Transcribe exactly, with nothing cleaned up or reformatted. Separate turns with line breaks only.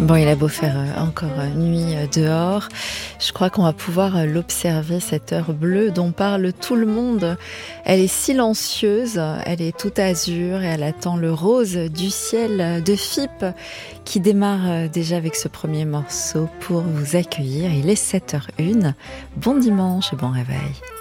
Bon, il a beau faire euh, encore euh, nuit euh, dehors, je crois qu'on va pouvoir euh, l'observer, cette heure bleue dont parle tout le monde. Elle est silencieuse, elle est tout azur et elle attend le rose du ciel de F I P qui démarre euh, déjà avec ce premier morceau pour vous accueillir. Il est sept heures zéro un. Bon dimanche et bon réveil.